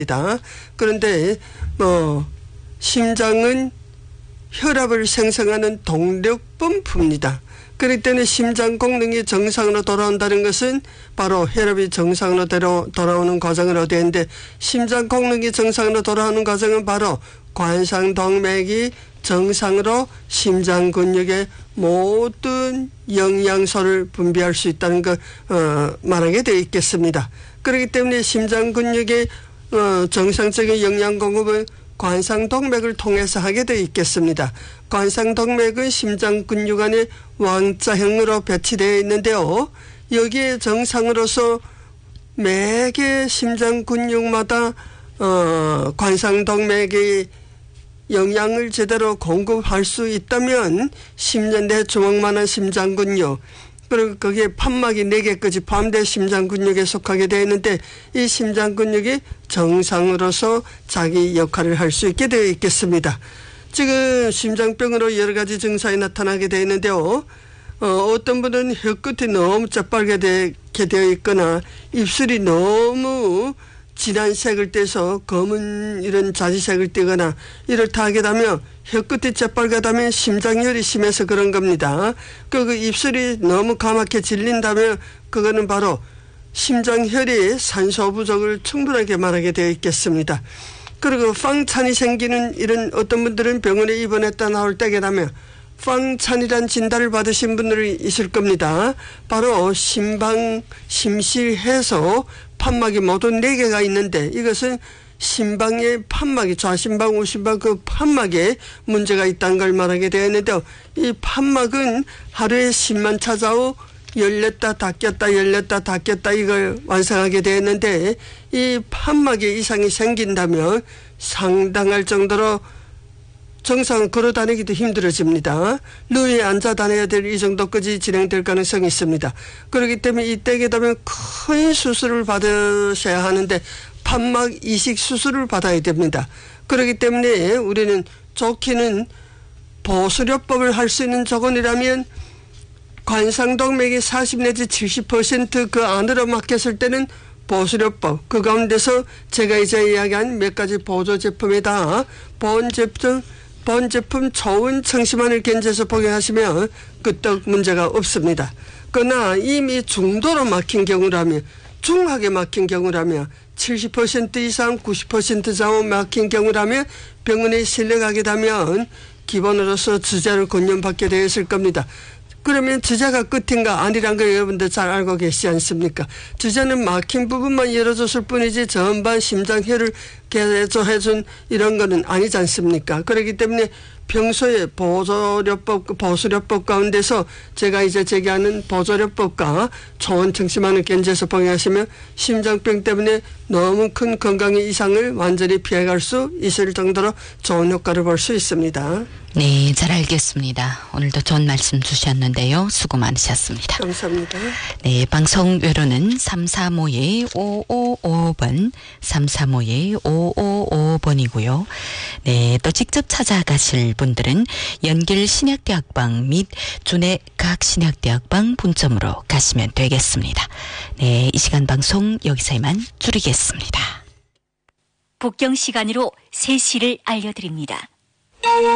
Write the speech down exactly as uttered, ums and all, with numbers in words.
그런데 뭐 심장은 혈압을 생성하는 동력 펌프입니다. 그렇기 때문에 심장功능이 정상으로 돌아온다는 것은 바로 혈압이 정상으로 돌아오는 과정을 얻었는데, 심장功능이 정상으로 돌아오는 과정은 바로 관상동맥이 정상으로 심장 근육의 모든 영양소를 분비할 수 있다는 걸 어, 말하게 되어 있겠습니다. 그렇기 때문에 심장 근육의 어, 정상적인 영양 공급은 관상동맥을 통해서 하게 되어 있겠습니다. 관상동맥은 심장 근육 안에 왕자형으로 배치되어 있는데요. 여기에 정상으로서 매개 심장 근육마다 어, 관상동맥의 영양을 제대로 공급할 수 있다면 십 년 내 주먹만한 심장 근육, 그리고 거기에 판막이 네 개까지 포함된 심장 근육에 속하게 되어 있는데, 이 심장 근육이 정상으로서 자기 역할을 할 수 있게 되어 있겠습니다. 지금 심장병으로 여러 가지 증상이 나타나게 되어 있는데요. 어, 어떤 분은 혀끝이 너무 재빨게 되어 있거나 입술이 너무 진한 색을 떼서 검은 이런 자지색을 떼거나 이렇다 하게 되면, 혀끝이 재빨갛다면 심장열이 심해서 그런 겁니다. 그, 그 입술이 너무 까맣게 질린다면 그거는 바로 심장혈이 산소 부족을 충분하게 말하게 되어 있겠습니다. 그리고 빵찬이 생기는 이런, 어떤 분들은 병원에 입원했다 나올 때게 되면 빵찬이란 진단을 받으신 분들이 있을 겁니다. 바로 심방, 심실해서 판막이 모두 네 개가 있는데, 이것은 심방의 판막이, 좌심방, 우심방 그 판막에 문제가 있다는 걸 말하게 되어 있는데요. 이 판막은 하루에 십만 차자우 열렸다 닫혔다 열렸다 닫혔다 이걸 완성하게 되어 있는데, 이 판막에 이상이 생긴다면 상당할 정도로 정상 걸어 다니기도 힘들어집니다. 누에 앉아 다녀야 될 이 정도까지 진행될 가능성이 있습니다. 그렇기 때문에 이때게 되면 큰 수술을 받으셔야 하는데 판막 이식 수술을 받아야 됩니다. 그렇기 때문에 우리는 좋게는 보수료법을 할 수 있는 조건이라면 관상동맥이 사십 내지 칠십 퍼센트 그 안으로 막혔을 때는 보수료법, 그 가운데서 제가 이제 이야기한 몇 가지 보조 제품에다 본 제품 본 제품 좋은 청심환을 견제해서 복용하시면 끄떡 문제가 없습니다. 그러나 이미 중도로 막힌 경우라면, 중하게 막힌 경우라면, 칠십 퍼센트 이상 구십 퍼센트 좌우 막힌 경우라면 병원에 실려가게 되면 기본으로서 주자를 권유받게 되어 있을 겁니다. 그러면 주자가 끝인가 아니란 걸 여러분들 잘 알고 계시지 않습니까? 주자는 막힌 부분만 열어줬을 뿐이지 전반 심장혈을 개조해준 이런 거는 아니지 않습니까? 그렇기 때문에 평소에 보조료법, 보수료법 가운데서 제가 이제 제기하는 보조료법과 좋은 청심환을 견제해서 복용하시면 심장병 때문에 너무 큰 건강의 이상을 완전히 피해갈 수 있을 정도로 좋은 효과를 볼 수 있습니다. 네, 잘 알겠습니다. 오늘도 좋은 말씀 주셨는데요. 수고 많으셨습니다. 감사합니다. 네, 방송 외로는 삼삼오이 오오오오 번, 삼삼오이 오오오오 번이고요. 네, 또 직접 찾아가실 분들은 연길 신약대학방 및 준해 각신약대학방 분점으로 가시면 되겠습니다. 네, 이 시간 방송 여기서 이만 줄이겠습니다. 국경 시간으로 세 시를 알려드립니다.